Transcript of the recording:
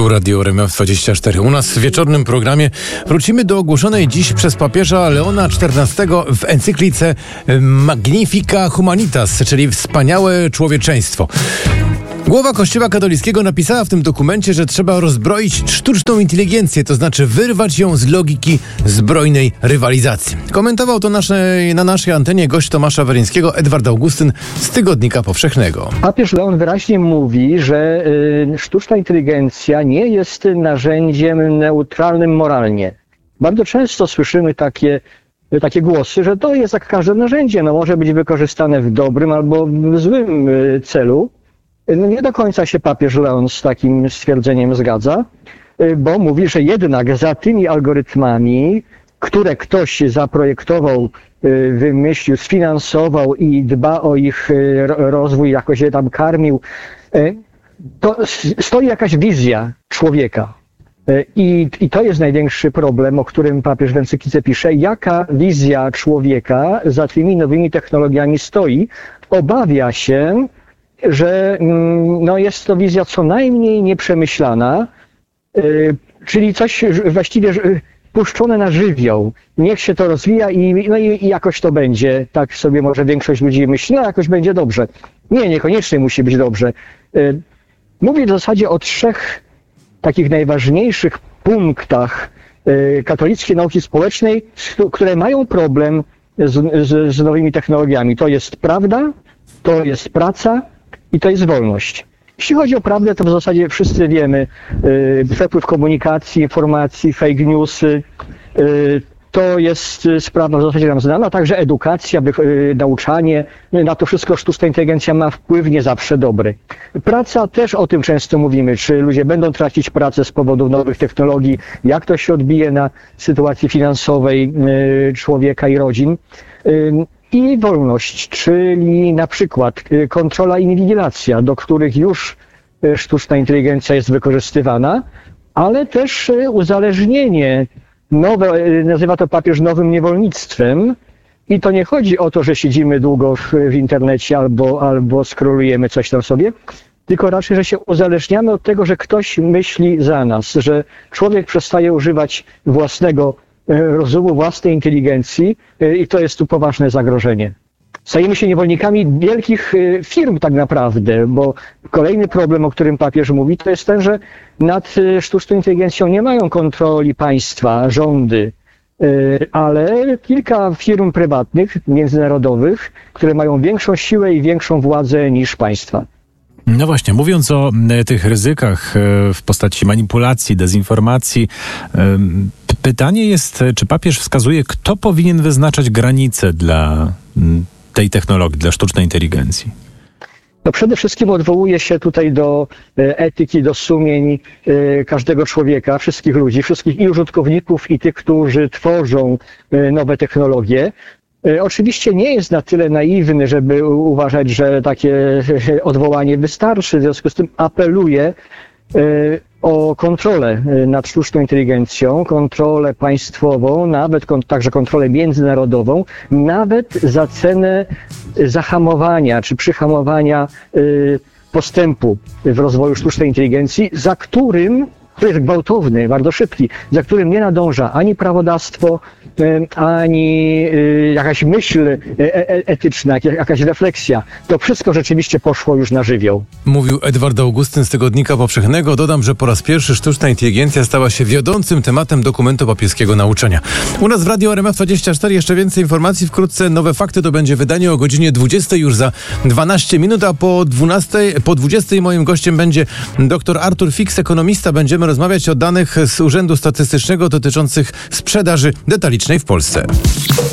Tu Radio RMF24. U nas w wieczornym programie wrócimy do ogłoszonej dziś przez papieża Leona XIV w encyklice Magnifica Humanitas, czyli Wspaniałe Człowieczeństwo. Głowa Kościoła katolickiego napisała w tym dokumencie, że trzeba rozbroić sztuczną inteligencję, to znaczy wyrwać ją z logiki zbrojnej rywalizacji. Komentował to na naszej antenie gość Tomasza Weryńskiego, Edward Augustyn z Tygodnika Powszechnego. Papież Leon wyraźnie mówi, że sztuczna inteligencja nie jest narzędziem neutralnym moralnie. Bardzo często słyszymy takie głosy, że to jest jak każde narzędzie, może być wykorzystane w dobrym albo w złym celu. Nie do końca się papież Leon z takim stwierdzeniem zgadza, bo mówi, że jednak za tymi algorytmami, które ktoś zaprojektował, wymyślił, sfinansował i dba o ich rozwój, jakoś je tam karmił, to stoi jakaś wizja człowieka. I to jest największy problem, o którym papież w encyklice pisze, jaka wizja człowieka za tymi nowymi technologiami stoi. Obawia się, że jest to wizja co najmniej nieprzemyślana, czyli coś właściwie puszczone na żywioł. Niech się to rozwija i jakoś to będzie. Tak sobie może większość ludzi myśli, jakoś będzie dobrze. Nie, niekoniecznie musi być dobrze. Mówię w zasadzie o 3 takich najważniejszych punktach katolickiej nauki społecznej, które mają problem z nowymi technologiami. To jest prawda, to jest praca i to jest wolność. Jeśli chodzi o prawdę, to w zasadzie wszyscy wiemy, przepływ komunikacji, informacji, fake newsy, to jest sprawa w zasadzie nam znana, także edukacja, nauczanie, na to wszystko sztuczna inteligencja ma wpływ nie zawsze dobry. Praca, też o tym często mówimy, czy ludzie będą tracić pracę z powodu nowych technologii, jak to się odbije na sytuacji finansowej człowieka i rodzin. I wolność, czyli na przykład kontrola i inwigilacja, do których już sztuczna inteligencja jest wykorzystywana, ale też uzależnienie, nazywa to papież nowym niewolnictwem. I to nie chodzi o to, że siedzimy długo w internecie albo scrollujemy coś tam sobie, tylko raczej, że się uzależniamy od tego, że ktoś myśli za nas, że człowiek przestaje używać własnego rozumu, własnej inteligencji i to jest tu poważne zagrożenie. Stajemy się niewolnikami wielkich firm tak naprawdę, bo kolejny problem, o którym papież mówi, to jest ten, że nad sztuczną inteligencją nie mają kontroli państwa, rządy, ale kilka firm prywatnych, międzynarodowych, które mają większą siłę i większą władzę niż państwa. No właśnie, mówiąc o tych ryzykach w postaci manipulacji, dezinformacji, pytanie jest, czy papież wskazuje, kto powinien wyznaczać granice dla tej technologii, dla sztucznej inteligencji? Przede wszystkim odwołuje się tutaj do etyki, do sumień każdego człowieka, wszystkich ludzi, wszystkich i użytkowników, i tych, którzy tworzą nowe technologie. Oczywiście nie jest na tyle naiwny, żeby uważać, że takie odwołanie wystarczy. W związku z tym apeluje o kontrolę nad sztuczną inteligencją, kontrolę państwową, nawet także kontrolę międzynarodową, nawet za cenę zahamowania czy przyhamowania postępu w rozwoju sztucznej inteligencji, który jest gwałtowny, bardzo szybki, za którym nie nadąża ani prawodawstwo, ani jakaś myśl etyczna, jakaś refleksja. To wszystko rzeczywiście poszło już na żywioł. Mówił Edward Augustyn z Tygodnika Powszechnego. Dodam, że po raz pierwszy sztuczna inteligencja stała się wiodącym tematem dokumentu papieskiego nauczania. U nas w Radio RMF24 jeszcze więcej informacji. Wkrótce nowe fakty to będzie wydanie o godzinie 20 już za 12 minut, a po 20 moim gościem będzie dr Artur Fix, ekonomista. Będziemy rozmawiać o danych z Urzędu Statystycznego dotyczących sprzedaży detalicznej w Polsce.